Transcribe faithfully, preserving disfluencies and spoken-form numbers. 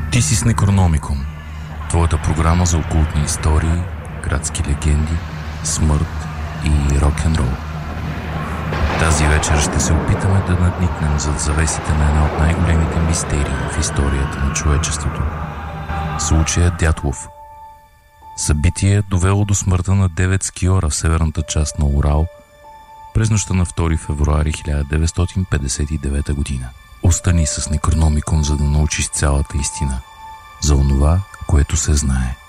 Ти си с Некрономикон, твоята програма за окултни истории, градски легенди, смърт и рок-н-рол. Тази вечер ще се опитаме да надникнем зад завесите на една от най-големите мистерии в историята на човечеството. Случаят Дятлов. Събитие довело до смъртта на девет скиора в северната част на Урал през нощта на втори февруари хиляда деветстотин петдесет и девета година. Остани с Некрономикон, за да научиш цялата истина за онова, което се знае.